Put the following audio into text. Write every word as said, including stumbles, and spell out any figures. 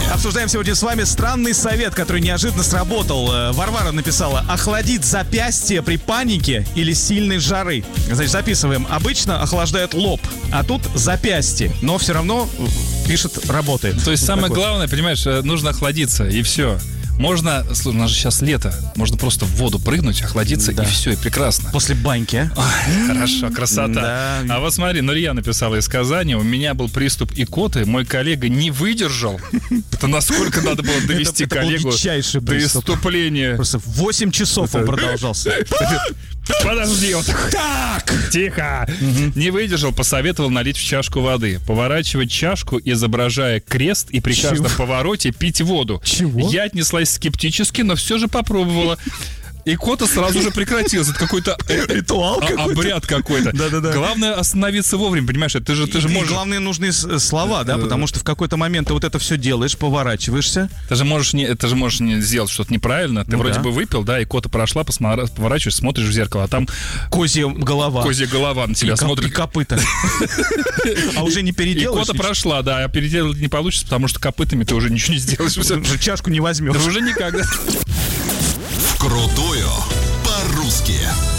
Обсуждаем сегодня с вами странный совет, который неожиданно сработал. Варвара написала: охладить запястье при панике или сильной жары. Значит, записываем. Обычно охлаждает лоб, а тут запястье. Но все равно, пишет, работает. То есть вот самое такой. главное, понимаешь, нужно охладиться, и все. Можно, слушай, у нас же сейчас лето, можно просто в воду прыгнуть, охладиться, да. И все, и прекрасно. После баньки, а? Ой, хорошо, красота. Да. А вот смотри, Нурия написала из Казани: у меня был приступ икоты, мой коллега не выдержал. Это насколько надо было довести коллегу до исступления. Просто восемь часов он продолжался. Подожди, он такой: так, тихо. Угу. Не выдержал, посоветовал налить в чашку воды, поворачивать чашку, изображая крест, и при Чего? каждом повороте пить воду. Чего? Я отнеслась скептически, но все же попробовала. Икота сразу же прекратилась. Это какой-то ритуал, а, обряд какой-то. Да-да-да. Главное остановиться вовремя, понимаешь? Ты же, ты же и, можешь... и главное, нужны слова, да, потому что в какой-то момент ты вот это все делаешь, поворачиваешься. Ты же можешь не, ты же можешь не сделать что-то неправильно. Ты ну вроде да. бы выпил, да, икота прошла, посмотри, поворачиваешься, смотришь в зеркало, а там... Козья голова. Козья голова на тебя и смотрит. И копыта. А уже не переделаешь. Икота прошла, да, а переделать не получится, потому что копытами ты уже ничего не сделаешь. Уже чашку не возьмешь. Уже никогда. Крутое по-русски.